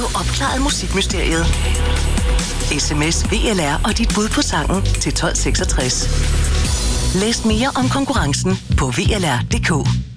opklaret musikmysteriet. SMS VLR og dit bud på sangen til 1266. Læs mere om konkurrencen på VLR.dk.